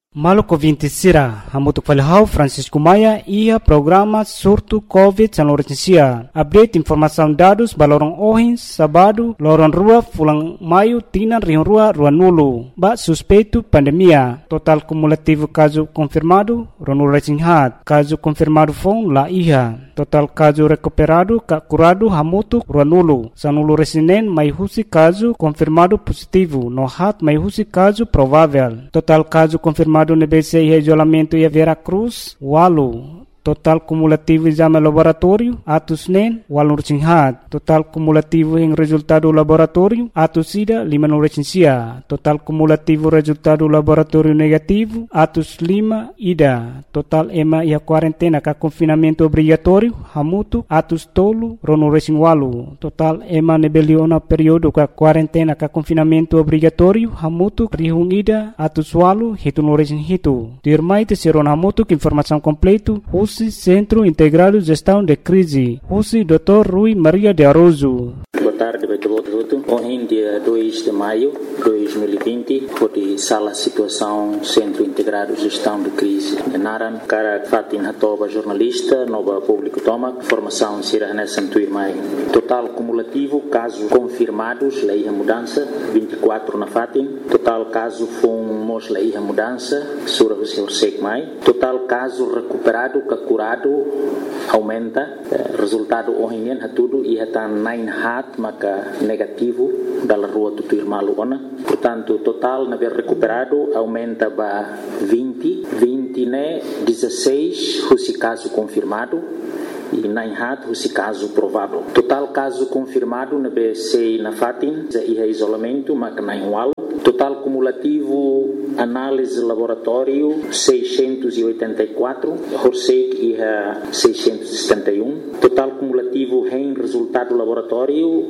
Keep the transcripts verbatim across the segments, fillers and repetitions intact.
Maluco vinte sira, hamutuk falhau Francisco Maia ia programa surto Covid san lorensia. Update informação dados balorong ohin sabado lorong rua fulang maio tinan rion rua rua nulu. Ba suspeito pandemia. Total cumulativo caso confirmado ronu resinhat. Caso confirmado fon la iha. Total caso recuperado ka curado hamutuk rua nulu. Sanulu resinen mai husi caso confirmado positivo. No hat mai husi caso provável. Total caso confirmado no B C I isolamento e a Veracruz, Walu. Total cumulativo exame laboratório, atos nen, walu recinghat. Total cumulativo em resultado laboratório, atos ida, lima no recensia. Total cumulativo resultado laboratório negativo, atos lima, ida. Total ema e a quarentena ka confinamento obrigatório, hamutu, atos tolo, rono recing walu. Total ema nebeliona período ka quarentena ka confinamento obrigatório, hamutu, rihung ida, atos walu, hitu no recing hitu. Dirmai te seron hamutu, informação completo, Centro Integrado de Gestão de Crise, U C I doutor Rui Maria de Aroso. Boa tarde, Beto. Ontem, dia dois de maio de dois mil e vinte, foi sala situação Centro Integrado de Gestão de Crise de Naran. Cara Fatin Hatoba, jornalista, nova público toma, formação Sira Nessa Tuirmai. Total cumulativo, casos confirmados, lei a mudança, vinte e quatro na Fatin. Total caso fomos lei a mudança, Sura Hussein Mai. Total caso recuperado, curado, aumenta. Resultado ontem é tudo e está nine hat, maka negativo da rua do Tuirmalu ona. Portanto, total na ver recuperado aumenta para vinte, vinte né, dezesseis, esse caso confirmado e nine hat, esse caso provável. Total caso confirmado na B C na Fatin, e isolamento, maka nine walo. Total cumulativo análise laboratório seiscentos e oitenta e quatro, Horsek e seiscentos e setenta e um. Total cumulativo em resultado laboratório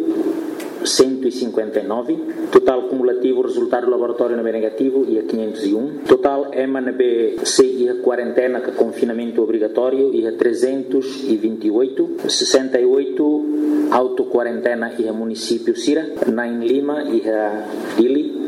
cento e cinquenta e nove. Total cumulativo resultado laboratório na B negativo e a quinhentos e um. Total E M A na B C e a quarentena com confinamento obrigatório e a trezentos e vinte e oito. sessenta e oito auto-quarentena e a município Sira. Nain Lima e a Dili.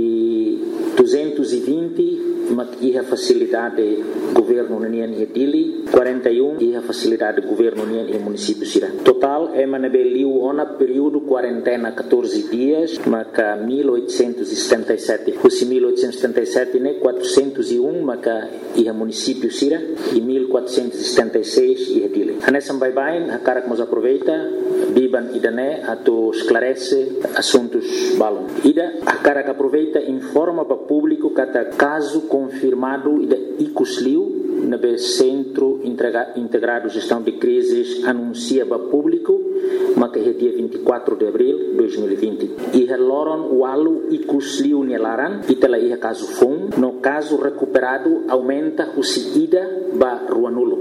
E duzentos e vinte e a facilidade governo União e Dili, quarenta e um e a facilidade governo União e município Sira. Total é manabeliu ona período quarentena catorze dias, maca mil oitocentos e setenta e sete. Os mil oitocentos e setenta e sete né quatrocentos e um maca e a município Sira e mil quatrocentos e setenta e seis e a Dili. Anessa bye bye, a cara que nos aproveita, biban idane ato esclarece assuntos balon. Ida a cara que aproveita informa para público cada caso confirmado da Icusliu na B Centro Integrado de Gestão de Crises anuncia para público mas que é dia vinte e quatro de abril de dois mil e vinte. E a Loron Walu Icusliu Nelaran e tela ia caso fom no caso recuperado aumenta o seguida ba rua nulo.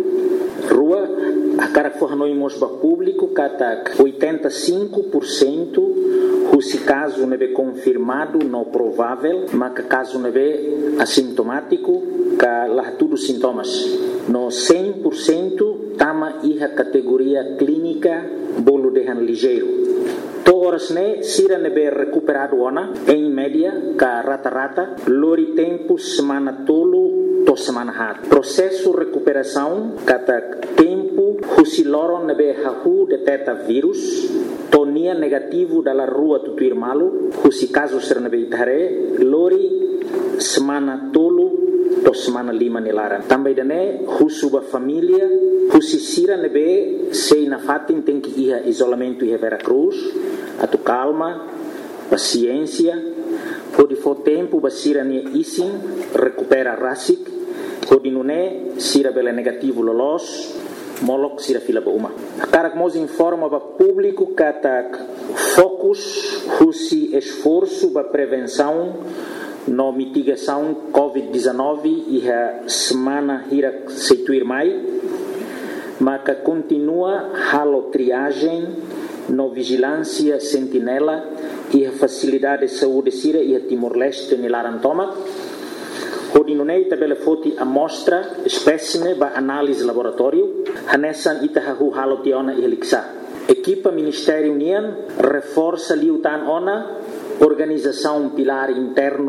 Rua a cara que for noimos para público kata oitenta e cinco por cento se caso não é confirmado, não provável, mas que caso não é assintomático, que lá tudo sintomas. No cem por cento, tama a categoria clínica, bolo de han ligeiro. Toras ne, sira ne be recuperado ona, em média, ka rata-rata, lori tempo semana tolo, to semana hat. Processo recuperação, kata tempo, husi loron ne be hahu deteta vírus, tonia negativo dalla rua Tutuirmalu, husi caso ser ne be itare, lori semana tolo, to semana lima nilaran. Também dane, husuba família, husi sira ne be, sei na fatin tem que ir isolamento e Veracruz, atu calma, paciência, pode for tempo, basira ne isin, recupera rasik, pode nune, sira bela negativo lolos, molok sira fila ba uma. Cara que nos informa para público que ataca focus, husi esforço para prevenção, no mitigação covid dezenove e a semana hira seituir mai, mas que continua halo triagem, no vigilância sentinela e a facilidade de saúde sira e a Timor-Leste nilaran toma. Hodinunei tabela foti amostra espécime ba análise laboratório, hanessan itahahu halo tiona e heliksa. Equipa Ministério União reforça liutan ona organização pilar interno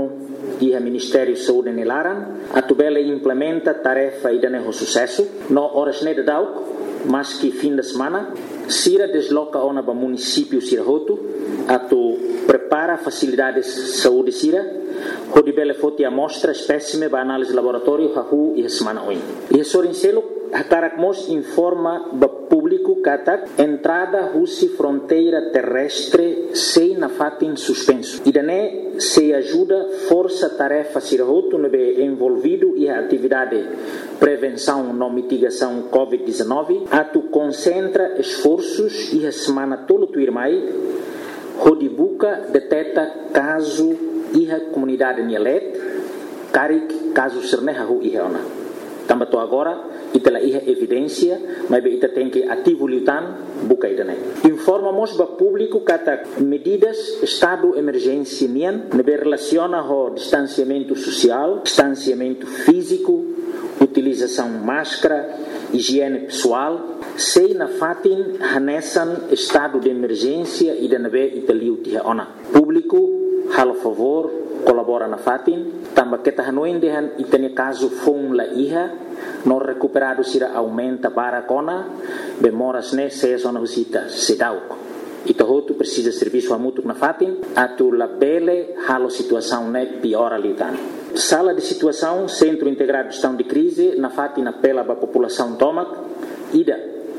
e o Ministério da Saúde Nilaran, a tubela implementa tarefa e dá sucesso, no horas neda dauk, mas que fim de semana, Sira desloca ona para município Sirahoto, a tu prepara facilidades de saúde Sira, onde bele foti amostra espécime para análise laboratório hahu e a semana oin. E a Sorincelo, a Caracmos informa para público que entrada russa fronteira terrestre sem na fatin suspenso. E daí se ajuda força tarefa Sirahoto no be envolvido e a atividade prevenção não mitigação covid dezenove, a tu concentra esforços e a semana todo tu irmai, onde buca detecta caso e a comunidade Nielet, carik caso sernehahu e reona. Também tô agora e tela iha evidência, mas ita tem que ativo lutan buca idane. Informamos para público que medidas estado emergência nian nebe relaciona ho distanciamento social, distanciamento físico, utilização máscara, higiene pessoal, sei na fatin hanesan estado de emergência e nebe italiu tiha ona. Público halo favor colabora na fatin, também que tahanoin dehan itane caso fong la iha no recuperado sira aumenta para cona, bemoras ne se zona visita sedauk. Ito hotu precisa serviço amutuk na fatin, atu la bele halo situação ne piora litan. Sala de situação, Centro Integrado de Gestão de Crise, na fatin apela para a população tomac, ida.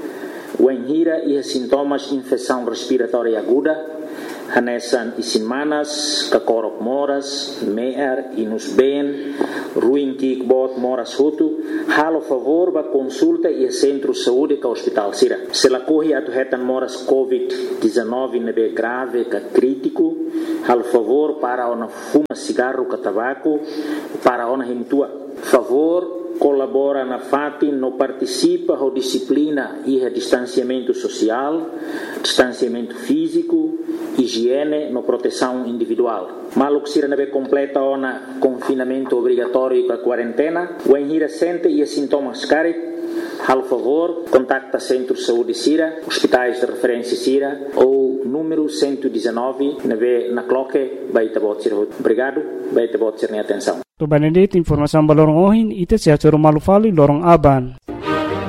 Wenhira e sintomas infecção respiratória aguda, hanesan isinmanas, kakorok moras, meer, inus ben, ruim kikbot moras hutu, halo favor ba consulta e centro saúde ka hospital sira. Se la corre atu hetan moras covid dezenove nebe grave ka crítico, halo favor para ona fuma cigarro ka tabaco, para ona hintua. Favor colabora na fatin, no participa ou disciplina e distanciamento social, distanciamento físico, higiene, no proteção individual. Maluk sira nabe completa ona confinamento obrigatório com a quarentena, o enhira sente e sintomas carik, hal favor, contacta Centro de Saúde Sira, hospitais de referência Sira ou número cento e dezenove nabe na cloque, baita bot sira. Obrigado, baita bot sira atenção. To Benedict informação balorong ohin ite sia choro malufali lorong aban.